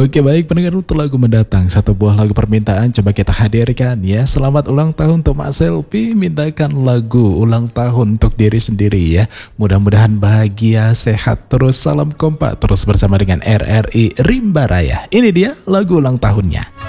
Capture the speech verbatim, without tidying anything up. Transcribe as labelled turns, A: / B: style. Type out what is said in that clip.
A: Oke baik pendengar, untuk lagu mendatang satu buah lagu permintaan coba kita hadirkan ya. Selamat ulang tahun untuk Mak Selfie, mintakan lagu ulang tahun untuk diri sendiri ya. Mudah-mudahan bahagia, sehat terus, salam kompak terus bersama dengan R R I Rimba Raya. Ini dia lagu ulang tahunnya.